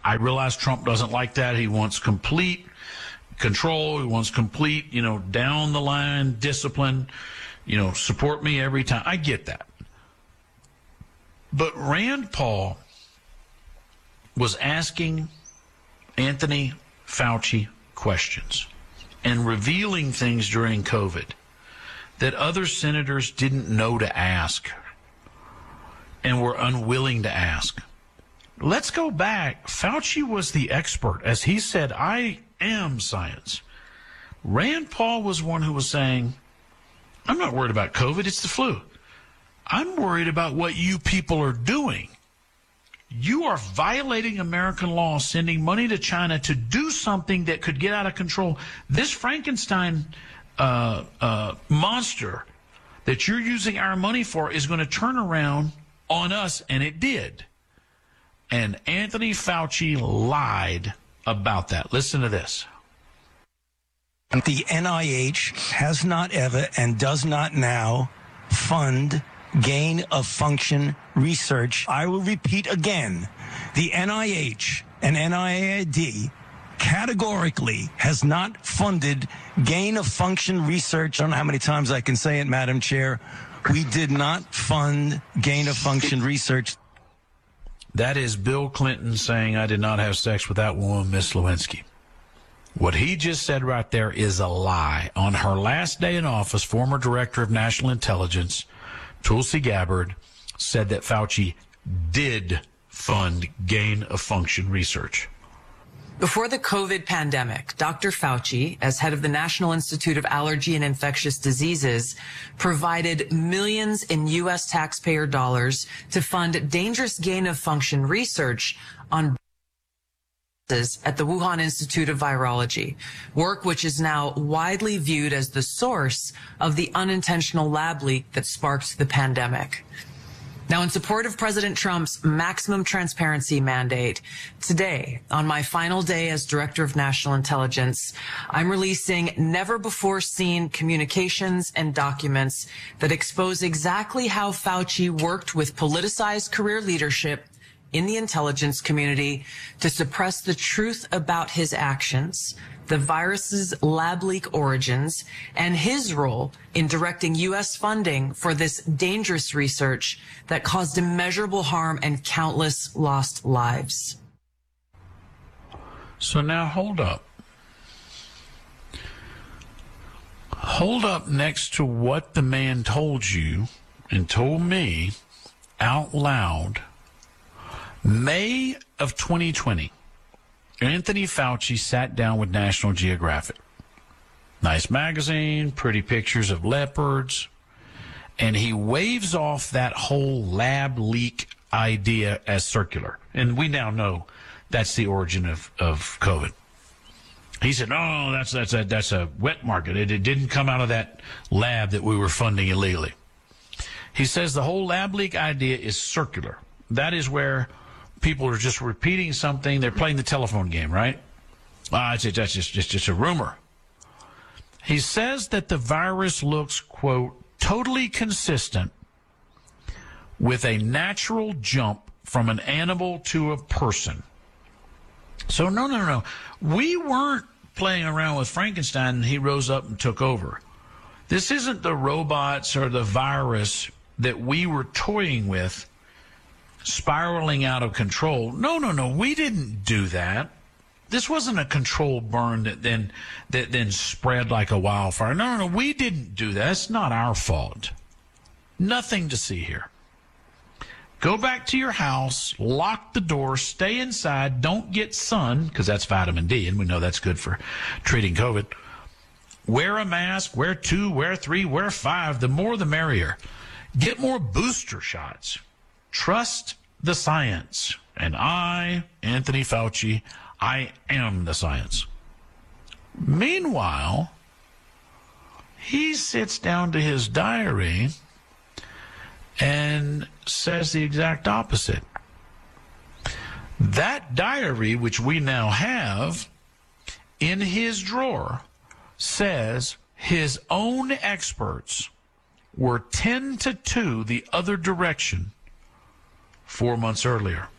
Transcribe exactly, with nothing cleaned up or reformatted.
I realize Trump doesn't like that. He wants complete control. He wants complete, you know, down the line discipline, you know, support me every time. I get that. But Rand Paul was asking Anthony Fauci questions and revealing things during COVID that other senators didn't know to ask and were unwilling to ask. Let's go back. Fauci was the expert. As he said, I am science. Rand Paul was one who was saying, I'm not worried about COVID, it's the flu. I'm worried about what you people are doing. You are violating American law, sending money to China to do something that could get out of control. This Frankenstein uh, uh, monster that you're using our money for is going to turn around on us, and it did. And Anthony Fauci lied about that. Listen to this. The N I H has not ever and does not now fund gain of function research. I will repeat again, the N I H and N I A I D categorically has not funded gain of function research. I don't know how many times I can say it, Madam Chair. We did not fund gain of function research. That is Bill Clinton saying, I did not have sex with that woman, Miss Lewinsky. What he just said right there is a lie. On her last day in office, former Director of National Intelligence, Tulsi Gabbard, said that Fauci did fund gain of function research. Before the COVID pandemic, Doctor Fauci, as head of the National Institute of Allergy and Infectious Diseases, provided millions in U S taxpayer dollars to fund dangerous gain-of-function research on at the Wuhan Institute of Virology, work which is now widely viewed as the source of the unintentional lab leak that sparked the pandemic. Now, in support of President Trump's maximum transparency mandate, today, on my final day as Director of National Intelligence, I'm releasing never-before-seen communications and documents that expose exactly how Fauci worked with politicized career leadership in the intelligence community to suppress the truth about his actions, the virus's lab leak origins, and his role in directing U S funding for this dangerous research that caused immeasurable harm and countless lost lives. So now hold up. Hold up next to what the man told you and told me out loud. May of twenty twenty, Anthony Fauci sat down with National Geographic. Nice magazine, pretty pictures of leopards, and he waves off that whole lab leak idea as circular. And we now know that's the origin of, of COVID. He said, no, that's, that's, a, that's a wet market. It, it didn't come out of that lab that we were funding illegally. He says the whole lab leak idea is circular. That is where people are just repeating something. They're playing the telephone game, right? Ah, it's, that's just, just, just a rumor. He says that the virus looks, quote, totally consistent with a natural jump from an animal to a person. So, no, no, no. We weren't playing around with Frankenstein and he rose up and took over. This isn't the robots or the virus that we were toying with spiraling out of control. No, no, no. We didn't do that. This wasn't a controlled burn that then that then spread like a wildfire. No, no, no. We didn't do that. It's not our fault. Nothing to see here. Go back to your house, lock the door, stay inside, don't get sun, because that's vitamin D, and we know that's good for treating COVID. Wear a mask, wear two, wear three, wear five. The more the merrier. Get more booster shots. Trust the science. And I, Anthony Fauci, I am the science. Meanwhile, he sits down to his diary and says the exact opposite. That diary, which we now have in his drawer, says his own experts were ten to two the other direction four months earlier.